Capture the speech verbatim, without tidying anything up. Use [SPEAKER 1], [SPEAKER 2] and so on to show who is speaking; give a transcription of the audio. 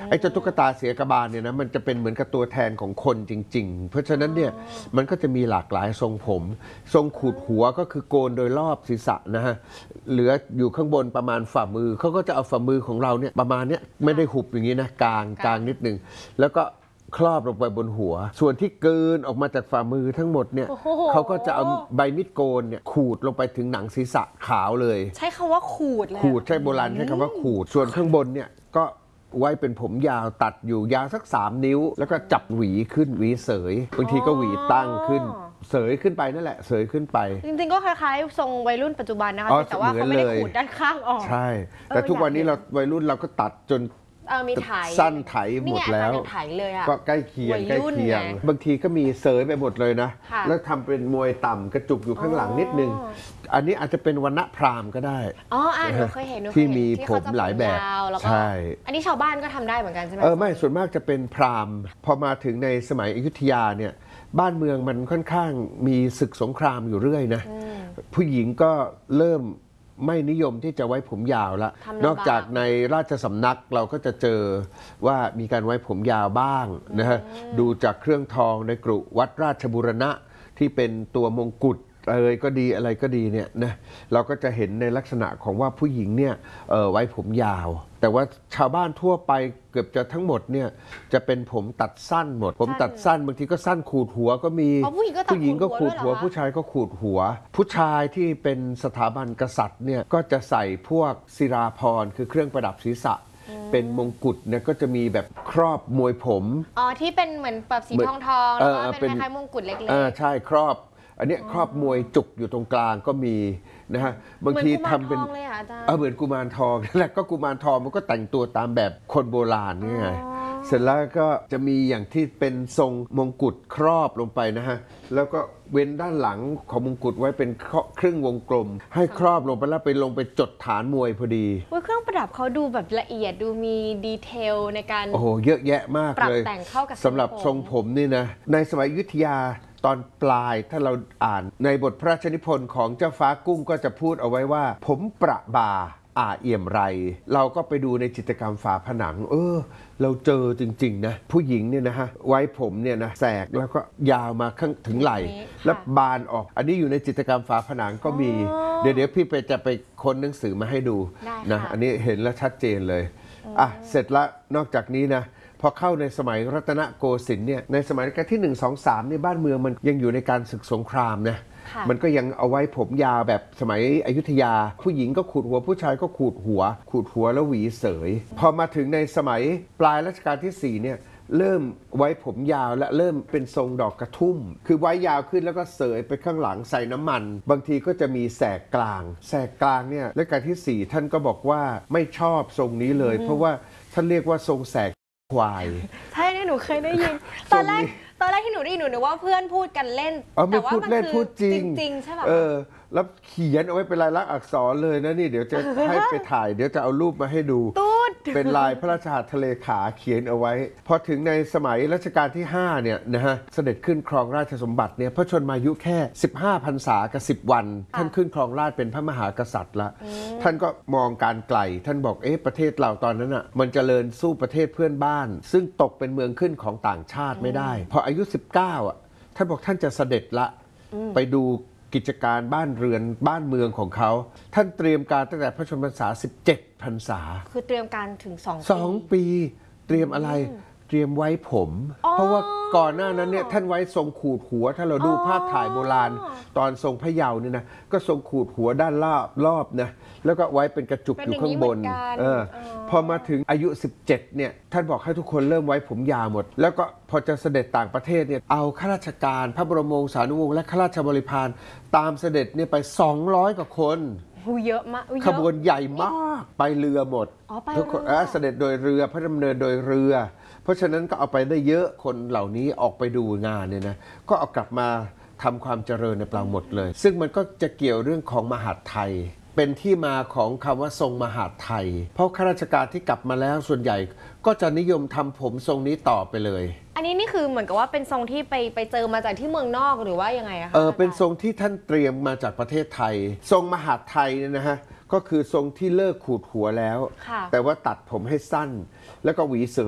[SPEAKER 1] ไอ้เจ้าตุ๊กตาเสือกระบาลเนี่ยนะมันจะเป็นเหมือนกับตัวแทนของคนจริงๆเพราะฉะนั้นเนี่ยมันก็จะมีหลากหลายทรงผมทรงขูดหัวก็คือโกนโดยรอบศีรษะนะฮะเหลืออยู่ข้างบนประมาณฝ่ามือเขาก็จะเอาฝ่ามือของเราเนี่ยประมาณเนี้ยไม่ได้หุบอย่างนี้นะกลางกลางนิดนึงแล้วก็ครอบลงไปบนหัวส่วนที่เกินออกมาจากฝ่ามือทั้งหมดเนี่ยเขาก็จะเอาใบมีดโกนเนี่ยขูดลงไปถึงหนังศีรษะขาวเลย
[SPEAKER 2] ใช้คำว่าขูดเลย
[SPEAKER 1] ขูดใช้โบราณใช้คำว่าขูดส่วนข้างบนเนี่ยก็ไว้เป็นผมยาวตัดอยู่ยาวสักสามนิ้วแล้วก็จับหวีขึ้นหวีเสยบางทีก็หวีตั้งขึ้นเสยขึ้นไปนั่นแหละเสยขึ้นไป
[SPEAKER 2] จริงๆก็คล้ายๆทรงวัยรุ่นปัจจุบันนะคะแต่ว่าเขาไม่ได้ขูดด้านข้างออก
[SPEAKER 1] ใช่แต่ทุกวันนี้เราวัยรุ่นเราก็ตัดจน
[SPEAKER 2] มีไถ
[SPEAKER 1] สั้นไถหมดแล้วก็ใกล้เคียงใกล้เคียงบางทีก็มีเสยไปหมดเลยนะแล้วทำเป็นมวยต่ำกระจุกอยู่ข้างหลังนิดนึงอันนี้อาจจะเป็นวรรณพราหมณ์ก็ได้
[SPEAKER 2] อ๋ออ่าหนูเคยเห็น
[SPEAKER 1] ที่มีผมหลายแบบใช่
[SPEAKER 2] อันนี้ชาวบ้านก็ทำได้เหมือนกันใช่ไหม
[SPEAKER 1] เออไม่ส่วนมากจะเป็นพราหมณ์พอมาถึงในสมัยอยุธยาเนี่ยบ้านเมืองมันค่อนข้างมีศึกสงครามอยู่เรื่อยนะผู้หญิงก็เริ่มไม่นิยมที่จะไว้ผมยาวละนอกจากในราชสำนักเราก็จะเจอว่ามีการไว้ผมยาวบ้างนะฮะดูจากเครื่องทองในกรุวัดราชบูรณะที่เป็นตัวมงกุฎเอยก็ดีอะไรก็ดีเนี่ยนะเราก็จะเห็นในลักษณะของว่าผู้หญิงเนี่ยเออไว้ผมยาวแต่ว่าชาวบ้านทั่วไปเกือบจะทั้งหมดเนี่ยจะเป็นผมตัดสั้นหมดผมตัดสั้นบางทีก็สั้นขูดหัวก็มีผู้หญิงก็ขูดหัวผู้ชายก็ขูดหัวผู้ชายที่เป็นสถาบันกษัตริย์เนี่ยก็จะใส่พวกศิราภรณ์คือเครื่องประดับศีรษะเป็นมงกุฎเนี่ยก็จะมีแบบครอบมวยผม
[SPEAKER 2] อ๋อที่เป็นเหมือนแบบสีทองทองแล้วก็เป็นคล้ายๆมงกุฎเล็กๆ
[SPEAKER 1] อ่าใช่ครอบอันนี้ครอบมวยจุกอยู่ตรงกลางก็มีนะฮะบางทีทำเป็นเออเหมือนกุมารทองนั่นแหละก็กุมารทองมันก็แต่งตัวตามแบบคนโบราณนี่ไงเสร็จแล้วก็จะมีอย่างที่เป็นทรงมงกุฎครอบลงไปนะฮะแล้วก็เว้นด้านหลังของมงกุฎไว้เป็นครึ่งวงกลมให้ครอบลงไปแล้วไปลงไปจดฐานมวยพอดี
[SPEAKER 2] เครื่องประดับเขาดูแบบละเอียดดูมีดีเทลในการ
[SPEAKER 1] โอ้โหเยอะแยะมากเลย
[SPEAKER 2] แต่งเข้ากับ
[SPEAKER 1] สำหรับทรงผมนี่นะในสมัยอยุธยาตอนปลายถ้าเราอ่านในบทพระราชนิพนธ์ของเจ้าฟ้ากุ้งก็จะพูดเอาไว้ว่าผมประบาอ่าเอี่ยมไรเราก็ไปดูในจิตรกรรมฝาผนังเออเราเจอจริงๆนะผู้หญิงเนี่ยนะฮะไว้ผมเนี่ยนะแสกแล้วก็ยาวมาข้างถึงไหล่แล้วบานออกอันนี้อยู่ในจิตรกรรมฝาผนังก็มีเดี๋ยวเดี๋ยวพี่ไปจะไปค้นหนังสือมาให้ดูนะอันนี้เห็นแล้วชัดเจนเลยอ่ะเสร็จแล้วนอกจากนี้นะพอเข้าในสมัยรัตนโกสินทร์เนี่ยในสมัยรัชกาลที่หนึ่ง สอง สามเนี่ยบ้านเมืองมันยังอยู่ในการศึกสงครามนะมันก็ยังเอาไว้ผมยาวแบบสมัยอยุธยาผู้หญิงก็ขูดหัวผู้ชายก็ขูดหัวขูดหัวแล้วหวีเสยพอมาถึงในสมัยปลายรัชกาลที่สี่เนี่ยเริ่มไว้ผมยาวและเริ่มเป็นทรงดอกกระทุ่มคือไว้ยาวขึ้นแล้วก็เสยไปข้างหลังใส่น้ำมันบางทีก็จะมีแสกกลางแสกกลางเนี่ยรัชกาลที่สี่ท่านก็บอกว่าไม่ชอบทรงนี้เลยเพราะว่าท่านเรียกว่าทรงแสกควาย
[SPEAKER 2] ใช่เนี่ยหนูเคยได้ยินตอนแรกตอนแรกที่หนูได้ยินหนูนึกว่าเพื่อนพูดกันเล่น
[SPEAKER 1] แต่ว่ามันคือจริง
[SPEAKER 2] จริงใช่ป่ะ
[SPEAKER 1] เออแล้วเขียนเอาไว้เป็นลายลักษณ์อักษรเลยนะนี่เดี๋ยวจะให้ไปถ่ายเดี๋ยวจะเอารูปมาให้ดูเป็นลายพระราชหัตถเลขาเขียนเอาไว้พอถึงในสมัยรัชกาลที่ห้าเนี่ยนะฮะเสด็จขึ้นครองราชสมบัติเนี่ยพระชนมายุแค่สิบห้าพรรษากับสิบวันท่านขึ้นครองราชเป็นพระมหากษัตริย์ละท่านก็มองการไกลท่านบอกเอ๊ะประเทศเราตอนนั้นอ่ะมันเจริญสู้ประเทศเพื่อนบ้านซึ่งตกเป็นเมืองขึ้นของต่างชาติไม่ได้พออายุสิบเก้าอ่ะท่านบอกท่านจะเสด็จละไปดูกิจการบ้านเรือนบ้านเมืองของเขาท่านเตรียมการตั้งแต่พระชนมพรรษาสิบเจ็ดพรรษา
[SPEAKER 2] คือเตรียมการถึงสอง
[SPEAKER 1] สองปีเตรียมอะไรเตรียมไว้ผมเพราะว่าก่อนหน้านั้นเนี่ยท่านไว้ทรงขูดหัวถ้าเราดูภาพถ่ายโบราณตอนทรงพระเยาว์เนี่ยนะก็ทรงขูดหัวด้านรอบรอบนะแล้วก็ไว้เป็นกระจุกอยู่ข้างบนเออพอมาถึงอายุสิบเจ็ดเนี่ยท่านบอกให้ทุกคนเริ่มไว้ผมยาวหมดแล้วก็พอจะเสด็จต่างประเทศเนี่ยเอาข้าราชการพระบรมวงศานุวงศ์และข้าราชบริพารตามเสด็จเนี่ยไปสองร้อยกว่าคน
[SPEAKER 2] เยอะมาก
[SPEAKER 1] ขบวนใหญ่มากไปเรือหมดทุกคนเสด็จโดยเรือพระดำเนินโดยเรือเพราะฉะนั้นก็เอาไปได้เยอะคนเหล่านี้ออกไปดูงานเนี่ยนะก็เอากลับมาทำความเจริญในปรางหมดเลยซึ่งมันก็จะเกี่ยวเรื่องของมหาดไทยเป็นที่มาของคำว่าทรงมหาดไทยเพราะข้าราชการที่กลับมาแล้วส่วนใหญ่ก็จะนิยมทำผมทรงนี้ต่อไปเลย
[SPEAKER 2] อันนี้นี่คือเหมือนกับว่าเป็นทรงที่ไปไปเจอมาจากที่เมืองนอกหรือว่ายังไงอะคะ
[SPEAKER 1] เออเป็นทรงที่ท่านเตรียมมาจากประเทศไทยทรงมหาดไทยเนี่ยนะฮะก็คือทรงที่เลิกขูดหัวแล้วแต่ว่าตัดผมให้สั้นแล้วก็หวีเส